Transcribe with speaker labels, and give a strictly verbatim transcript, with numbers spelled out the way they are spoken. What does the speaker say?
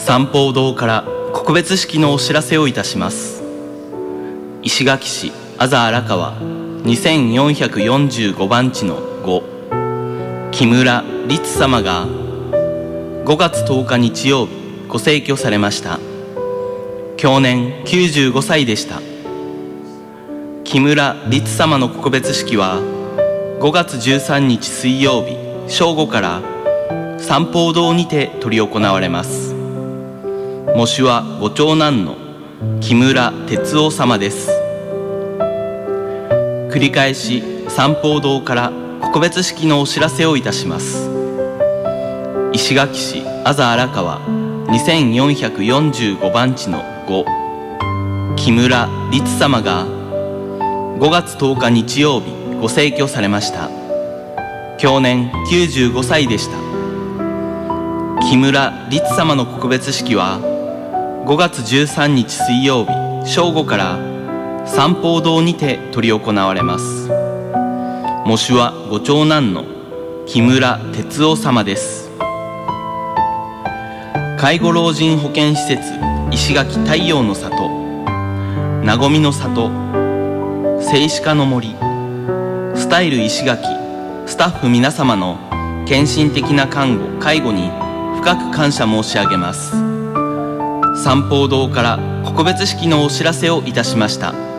Speaker 1: 三宝堂から告別式のお知らせをいたします。石垣市安座荒川にせんよんひゃくよんじゅうごばん地のご、木村律様がごがつとおか日曜日ご逝去されました。享年きゅうじゅうごさいでした。木村律様の告別式はごがつじゅうさんにち水曜日正午から三宝堂にて執り行われます。喪主はご長男の木村哲夫様です。繰り返し三宝堂から告別式のお知らせをいたします。石垣市安座荒川にせんよんひゃくよんじゅうごばん地のご、木村律様がごがつとおか日曜日ご逝去されました。享年きゅうじゅうごさいでした。木村律様の告別式はごがつじゅうさんにち水曜日正午から三宝堂にて執り行われます。喪主はご長男の木村哲夫様です。介護老人保健施設石垣太陽の里、なごみの里、聖歯科の森、スタイル石垣スタッフ皆様の献身的な看護・介護に深く感謝申し上げます。三宝堂から告別式のお知らせをいたしました。